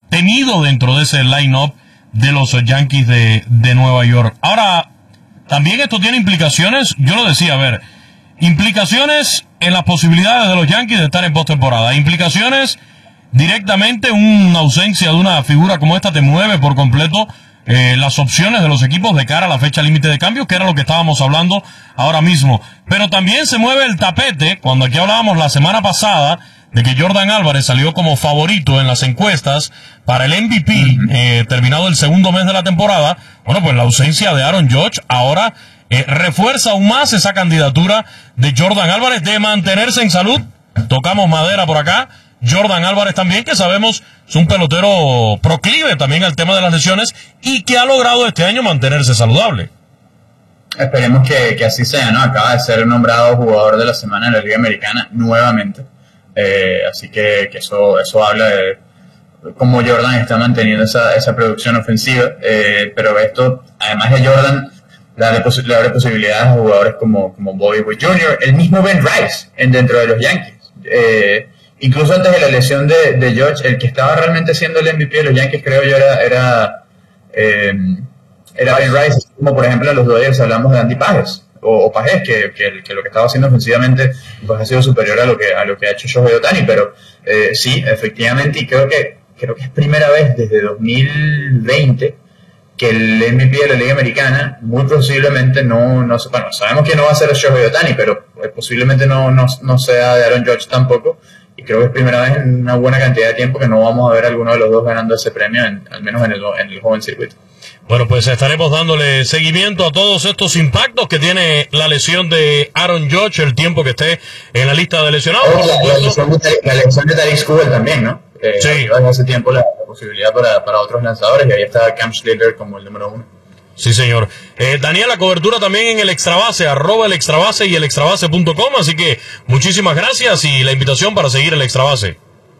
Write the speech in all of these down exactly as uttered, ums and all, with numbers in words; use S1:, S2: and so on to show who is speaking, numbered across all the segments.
S1: temido dentro de ese line-up de los Yankees de, de Nueva York. Ahora, también esto tiene implicaciones, yo lo decía, a ver, implicaciones en las posibilidades de los Yankees de estar en postemporada, implicaciones directamente, una ausencia de una figura como esta te mueve por completo eh, las opciones de los equipos de cara a la fecha límite de cambios, que era lo que estábamos hablando ahora mismo. Pero también se mueve el tapete, cuando aquí hablábamos la semana pasada de que Jordan Álvarez salió como favorito en las encuestas para el M V P, uh-huh. eh, terminado el segundo mes de la temporada. Bueno, pues la ausencia de Aaron Judge ahora eh, refuerza aún más esa candidatura de Jordan Álvarez de mantenerse en salud. Tocamos madera por acá. Jordan Álvarez también, que sabemos es un pelotero proclive también al tema de las lesiones y que ha logrado este año mantenerse saludable.
S2: Esperemos que, que así sea, ¿no? Acaba de ser nombrado jugador de la semana en la Liga Americana nuevamente. Eh, así que, que eso, eso habla de cómo Jordan está manteniendo esa, esa producción ofensiva. Eh, pero esto, además de Jordan, le abre, posi- le abre posibilidades a jugadores como, como Bobby Witt junior, el mismo Ben Rice en, dentro de los Yankees. Eh, incluso antes de la lesión de, de Judge, el que estaba realmente siendo el M V P de los Yankees, creo yo, era, era, eh, era Ben Rice, como por ejemplo en los Dodgers hablamos de Andy Pages. O, o Pajés, que, que, que lo que estaba haciendo ofensivamente pues ha sido superior a lo que a lo que ha hecho Shohei Ohtani, pero eh, sí, efectivamente, y creo que creo que es primera vez desde dos mil veinte que el M V P de la Liga Americana muy posiblemente no, no bueno, sabemos que no va a ser Shohei Ohtani, pero pues, posiblemente no, no, no sea de Aaron Judge tampoco, y creo que es primera vez en una buena cantidad de tiempo que no vamos a ver a alguno de los dos ganando ese premio, en, al menos en el, en el joven circuito.
S1: Bueno, pues estaremos dándole seguimiento a todos estos impactos que tiene la lesión de Aaron Judge, el tiempo que esté en la lista de lesionados.
S2: Oh, la, la, lesión de, la lesión de Tariq Skubal también, ¿no? Eh,
S1: sí.
S2: Desde hace tiempo la, la posibilidad para, para otros lanzadores, y ahí está Cam Schlitter como el número uno.
S1: Sí, señor. Eh, Daniel, la cobertura también en el Extrabase, arroba el Extrabase y el extrabase punto com, así que muchísimas gracias y la invitación para seguir el Extrabase.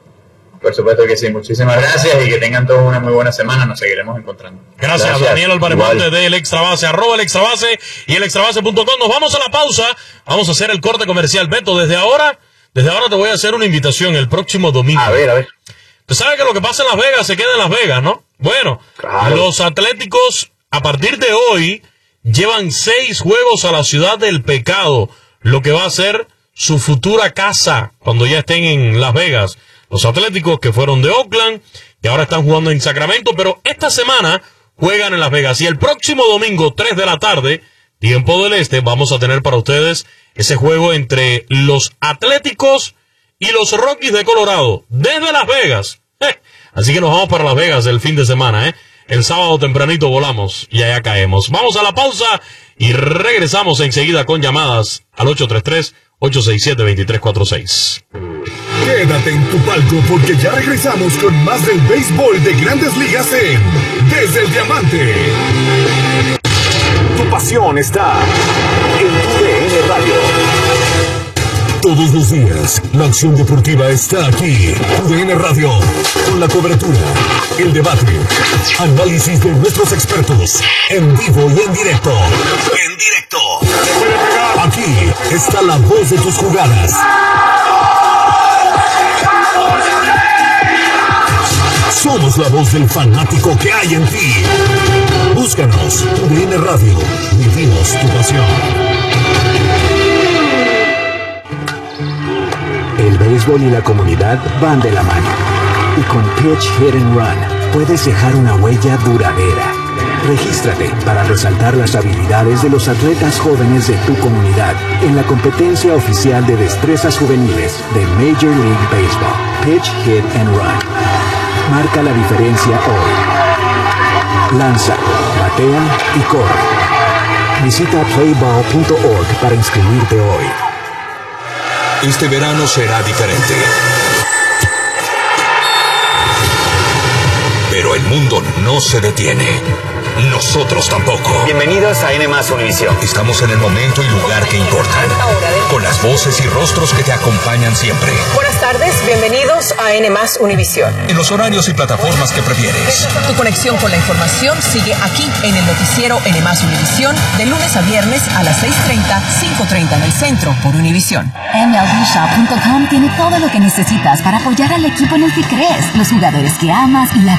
S2: Por supuesto que sí, muchísimas gracias y que tengan todos una muy buena semana, nos seguiremos encontrando.
S1: Gracias, gracias. Daniel Álvarez Monte del Extrabase, arroba el Extrabase y el extrabase punto com. Nos vamos a la pausa, vamos a hacer el corte comercial. Beto, desde ahora, desde ahora te voy a hacer una invitación el próximo domingo.
S2: A ver, a ver.
S1: Tú sabes que lo que pasa en Las Vegas se queda en Las Vegas, ¿no? Bueno, claro. Los Atléticos, a partir de hoy, llevan seis juegos a la Ciudad del Pecado, lo que va a ser su futura casa cuando ya estén en Las Vegas. Los Atléticos que fueron de Oakland y ahora están jugando en Sacramento, pero esta semana juegan en Las Vegas. Y el próximo domingo, tres de la tarde, tiempo del este, vamos a tener para ustedes ese juego entre los Atléticos y los Rockies de Colorado, desde Las Vegas. Eh, así que nos vamos para Las Vegas el fin de semana, ¿eh? El sábado tempranito volamos y allá caemos. Vamos a la pausa y regresamos enseguida con llamadas al ocho tres tres, ocho seis siete, dos tres cuatro seis.
S3: Quédate en tu palco porque ya regresamos con más del béisbol de Grandes Ligas en Desde el Diamante. Tu pasión está en tu D N Radio. Todos los días, la acción deportiva está aquí. Tu D N Radio, con la cobertura, el debate, análisis de nuestros expertos, en vivo y en directo. En directo. Aquí está la voz de tus jugadas. Somos la voz del fanático que hay en ti. Búscanos, tu D N Radio. Vivimos tu pasión.
S4: El béisbol y la comunidad van de la mano. Y con Pitch Hit and Run puedes dejar una huella duradera. Regístrate para resaltar las habilidades de los atletas jóvenes de tu comunidad en la competencia oficial de destrezas juveniles de Major League Baseball. Pitch Hit and Run. Marca la diferencia hoy. Lanza, batea y corre. Visita playball punto org para inscribirte hoy.
S3: Este verano será diferente. Pero el mundo no se detiene. Nosotros tampoco.
S5: Bienvenidos a N más Univisión.
S3: Estamos en el momento y lugar que importan. Con las voces y rostros que te acompañan siempre.
S6: Buenas tardes, bienvenidos a N más Univisión.
S3: En los horarios y plataformas que prefieres.
S6: Tu conexión con la información sigue aquí en el noticiero N más Univisión, de lunes a viernes a las seis treinta, cinco treinta en el centro por Univisión.
S7: M L B shop punto com tiene todo lo que necesitas para apoyar al equipo en el que crees, los jugadores que amas y la